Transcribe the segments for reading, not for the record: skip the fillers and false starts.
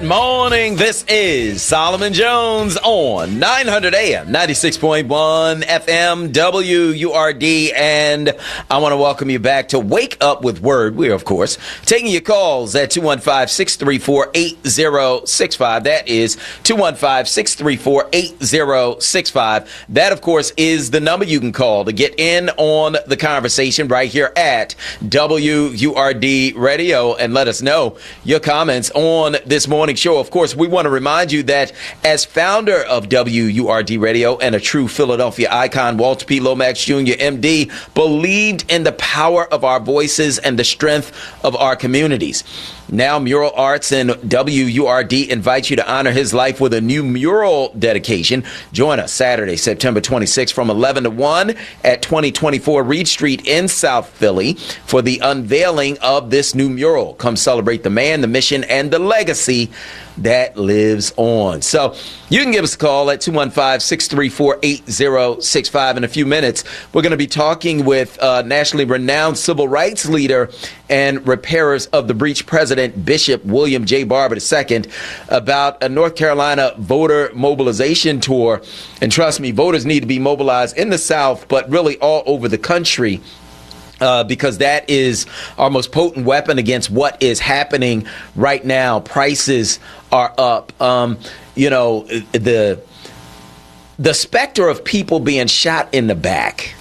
Good morning. This is Solomon Jones on 900 AM, 96.1 FM, WURD, and I want to welcome you back to Wake Up with Word. We are, of course, taking your calls at 215-634-8065. That is 215-634-8065. That, of course, is the number you can call to get in on the conversation right here at WURD Radio and let us know your comments on this morning show. Of course, we want to remind you that as founder of WURD Radio and a true Philadelphia icon, Walter P. Lomax Jr., MD, believed in the power of our voices and the strength of our communities. Now, Mural Arts and WURD invite you to honor his life with a new mural dedication. Join us Saturday, September 26th from 11 to 1 at 2024 Reed Street in South Philly for the unveiling of this new mural. Come celebrate the man, the mission, and the legacy that lives on. So you can give us a call at 215-634-8065. In a few minutes, we're going to be talking with nationally renowned civil rights leader and repairers of the breach president, Bishop William J. Barber II, about a North Carolina voter mobilization tour. And trust me, voters need to be mobilized in the South, but really all over the country. Because that is our most potent weapon against what is happening right now. Prices are up. The specter of people being shot in the back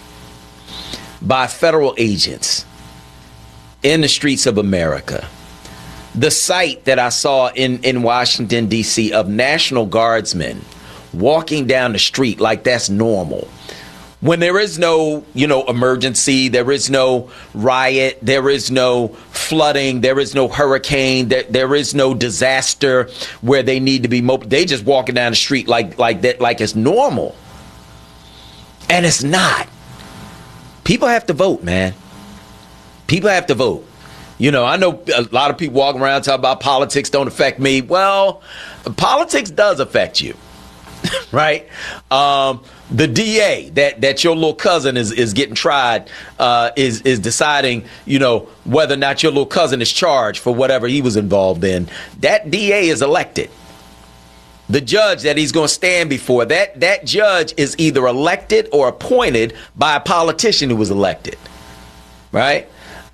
by federal agents in the streets of America. The sight that I saw in Washington, D.C. of National Guardsmen walking down the street like that's normal. When there is no, emergency, there is no riot, there is no flooding, there is no hurricane, there is no disaster where they need to be mobile. They just walking down the street like that, like it's normal. And it's not. People have to vote, man. People have to vote. I know a lot of people walking around talking about politics don't affect me. Well, politics does affect you, right? The DA that your little cousin is getting tried is deciding, whether or not your little cousin is charged for whatever he was involved in. That DA is elected. The judge that he's going to stand before, that judge is either elected or appointed by a politician who was elected, right?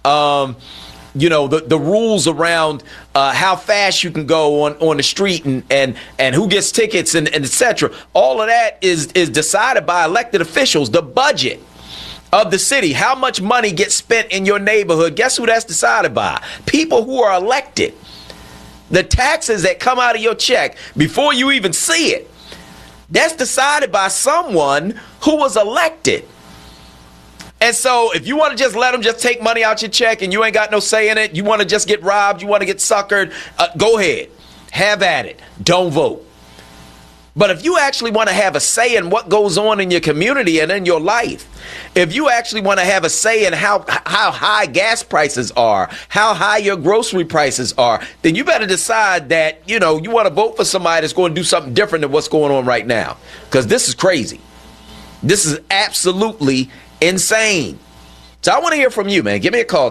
The rules around how fast you can go on the street and who gets tickets and et cetera. All of that is decided by elected officials. The budget of the city, how much money gets spent in your neighborhood, guess who that's decided by? People who are elected. The taxes that come out of your check before you even see it, that's decided by someone who was elected. And so if you want to just let them just take money out your check and you ain't got no say in it, you want to just get robbed, you want to get suckered, go ahead. Have at it. Don't vote. But if you actually want to have a say in what goes on in your community and in your life, if you actually want to have a say in how high gas prices are, how high your grocery prices are, then you better decide that, you want to vote for somebody that's going to do something different than what's going on right now. Because this is crazy. This is absolutely insane. So I want to hear from you, man. Give me a call.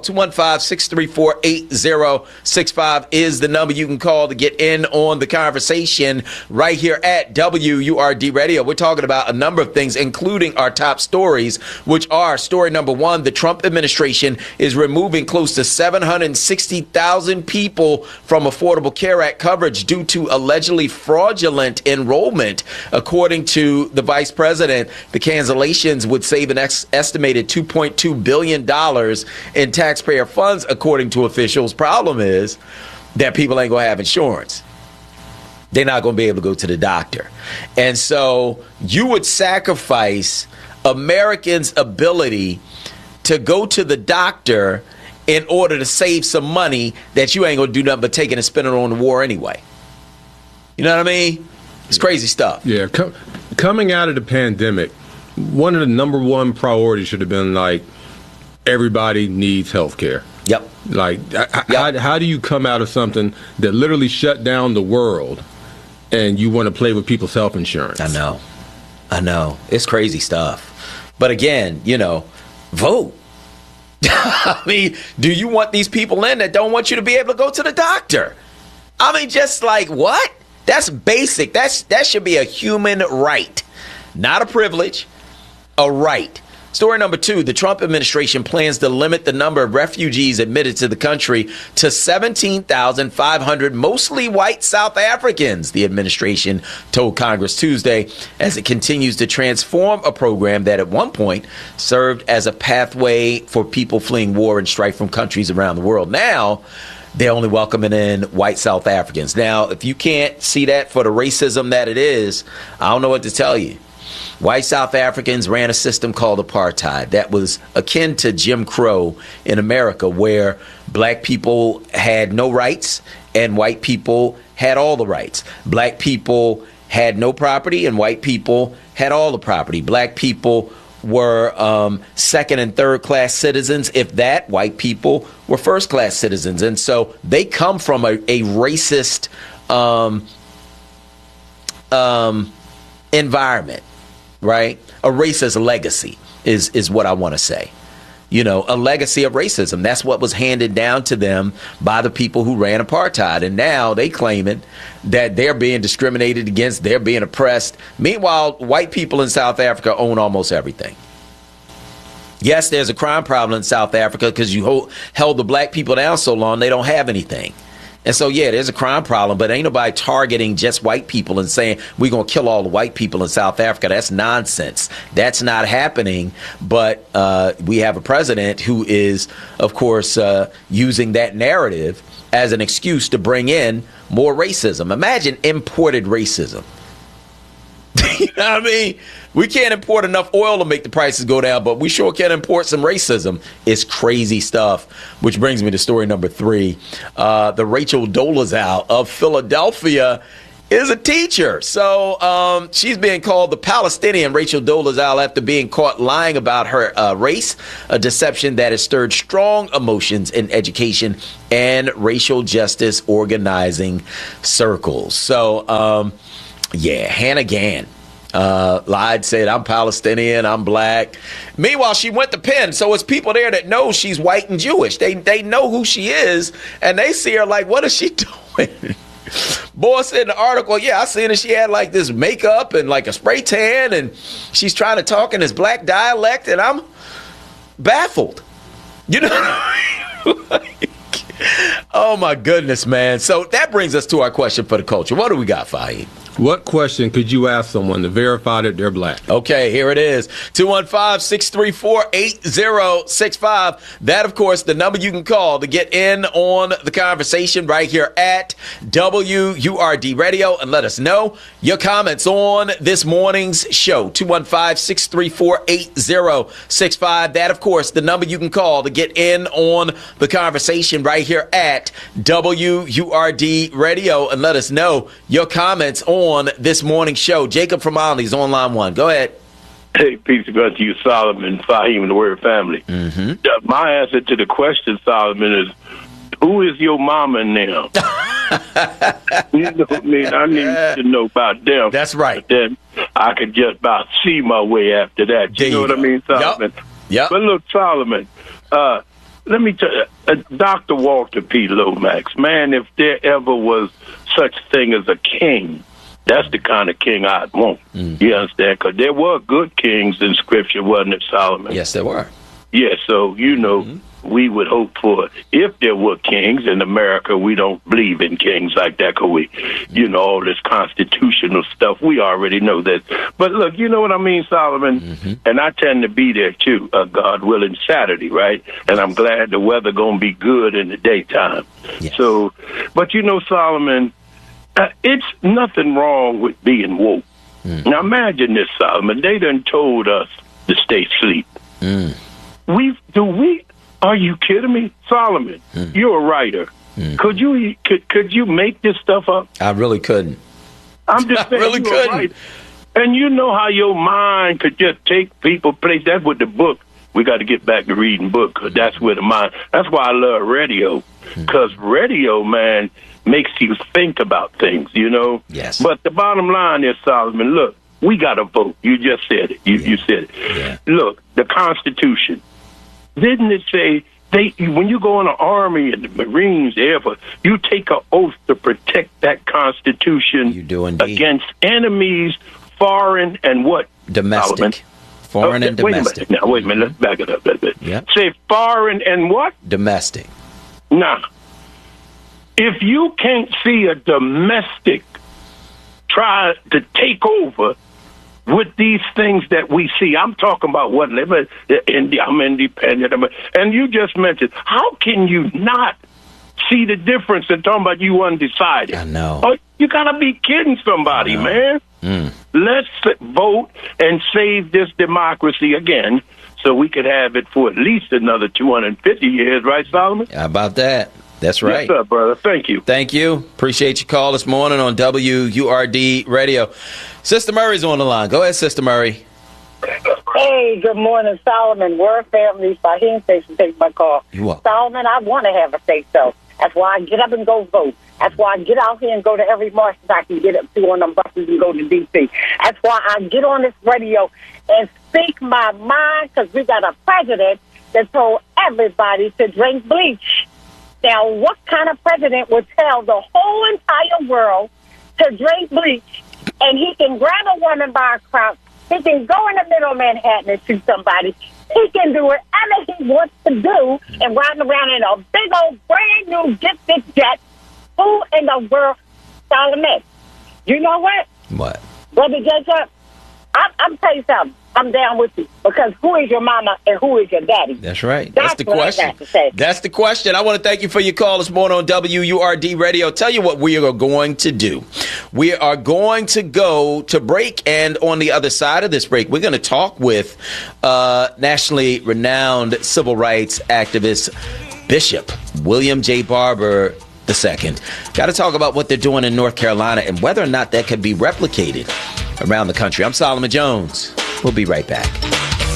215-634-8065 is the number you can call to get in on the conversation right here at WURD Radio. We're talking about a number of things, including our top stories, which are story number one, the Trump administration is removing close to 760,000 people from Affordable Care Act coverage due to allegedly fraudulent enrollment. According to the vice president, the cancellations would save an estimated $2.2 billion in taxpayer funds, according to officials. Problem is that people ain't going to have insurance. They're not going to be able to go to the doctor. And so you would sacrifice Americans' ability to go to the doctor in order to save some money that you ain't going to do nothing but take it and spend it on the war anyway. You know what I mean? It's crazy stuff. Yeah. Coming out of the pandemic, one of the number one priorities should have been everybody needs health care. Yep. How do you come out of something that literally shut down the world and you want to play with people's health insurance? I know. It's crazy stuff. But again, vote. I mean, do you want these people in that don't want you to be able to go to the doctor? I mean, just like, what? That's basic. That should be a human right, not a privilege, a right. Story number 2, the Trump administration plans to limit the number of refugees admitted to the country to 17,500, mostly white South Africans, the administration told Congress Tuesday, as it continues to transform a program that at one point served as a pathway for people fleeing war and strife from countries around the world. Now, they're only welcoming in white South Africans. Now, if you can't see that for the racism that it is, I don't know what to tell you. White South Africans ran a system called apartheid that was akin to Jim Crow in America, where black people had no rights and white people had all the rights. Black people had no property and white people had all the property. Black people were second and third class citizens. If that, white people were first class citizens. And so they come from a racist environment. Right? A racist legacy is what I want to say. You know, a legacy of racism. That's what was handed down to them by the people who ran apartheid. And now they claiming that they're being discriminated against, they're being oppressed. Meanwhile, white people in South Africa own almost everything. Yes, there's a crime problem in South Africa because you held the black people down so long, they don't have anything. And so, yeah, there's a crime problem, but ain't nobody targeting just white people and saying we're going to kill all the white people in South Africa. That's nonsense. That's not happening. But we have a president who is, of course, using that narrative as an excuse to bring in more racism. Imagine imported racism. You know what I mean? We can't import enough oil to make the prices go down, but we sure can import some racism. It's crazy stuff, which brings me to story number 3. The Rachel Dolezal of Philadelphia is a teacher. So she's being called the Palestinian Rachel Dolezal after being caught lying about her race, a deception that has stirred strong emotions in education and racial justice organizing circles. So, Hannah Gann lied, said, I'm Palestinian, I'm black. Meanwhile, she went to Penn, so it's people there that know she's white and Jewish. They know who she is, and they see her like, what is she doing? Boy said in the article, I seen her, she had like this makeup and like a spray tan, and she's trying to talk in this black dialect, and I'm baffled. You know? Oh, my goodness, man. So that brings us to our question for the culture. What do we got, Fahim? What question could you ask someone to verify that they're black? Okay, here it is. 215-634-8065. That, of course, the number you can call to get in on the conversation right here at WURD Radio, and let us know your comments on this morning's show. 215-634-8065. That, of course, the number you can call to get in on the conversation right here at WURD Radio, and let us know your comments on this morning's show. Jacob from Olney is on line 1. Go ahead. Hey, peace be unto you, Solomon, Fahim, and the Word family. Mm-hmm. My answer to the question, Solomon, is who is your mama now? You know what I mean? I need to know about them. That's right. Then I could just about see my way after that. You know what I mean, Solomon? Yep. But look, Solomon, let me tell you, Dr. Walter P. Lomax, man, if there ever was such thing as a king, that's the kind of king I'd want. You understand? Because there were good kings in Scripture, wasn't it, Solomon? Yes, there were. Yeah, so, we would hope for, if there were kings in America, we don't believe in kings like that, because we, all this constitutional stuff, we already know that. But look, you know what I mean, Solomon? And I tend to be there, too, God willing, Saturday, right? And I'm glad the weather going to be good in the daytime. Yes. So, but Solomon, it's nothing wrong with being woke. Now imagine this, Solomon. They done told us to stay asleep. Are you kidding me? Solomon, you're a writer. Could you make this stuff up? I really couldn't. I'm just saying, really couldn't. Right. And you know how your mind could just take people place. That's what the book, we got to get back to reading book, because that's where the mind, that's why I love radio. Because radio, man, makes you think about things, Yes. But the bottom line is, Solomon, look, we got to vote. You just said it. You said it. Yeah. Look, the Constitution, didn't it say When you go in the Army and the Marines, the Air Force, you take an oath to protect that Constitution You do indeed. against enemies, foreign and what? Domestic. Solomon? Foreign and domestic. Wait a minute. Let's back it up a little bit. Yeah. Say foreign and what? Domestic. Now, if you can't see a domestic try to take over with these things that we see, I'm talking about what? I'm independent. And you just mentioned, how can you not see the difference in talking about you undecided? I know. Oh, you got to be kidding somebody, man. Let's vote and save this democracy again so we could have it for at least another 250 years, right, Solomon? How about that? That's right. Yes, sir, brother. Thank you. Thank you. Appreciate your call this morning on WURD Radio. Sister Murray's on the line. Go ahead, Sister Murray. Hey, good morning, Solomon. Word family. Fahim, thanks for taking my call. You're welcome. Solomon, I want to have a say-so. That's why I get up and go vote. That's why I get out here and go to every march that I can get up to on them buses and go to D.C. That's why I get on this radio and speak my mind, because we got a president that told everybody to drink bleach. Now, what kind of president would tell the whole entire world to drink bleach, and he can grab a woman by a crotch, he can go in the middle of Manhattan and shoot somebody, he can do whatever he wants to do and ride around in a big old brand new gifted jet? Who in the world, Solomon? You know what? What? Brother Jacob, I'm telling you something. I'm down with you, because who is your mama and who is your daddy? That's right. That's the what question. I got to say. That's the question. I want to thank you for your call this morning on WURD Radio. Tell you what we are going to do. We are going to go to break, and on the other side of this break, we're going to talk with nationally renowned civil rights activist Bishop William J. Barber II. Got to talk about what they're doing in North Carolina and whether or not that could be replicated around the country. I'm Solomon Jones. We'll be right back.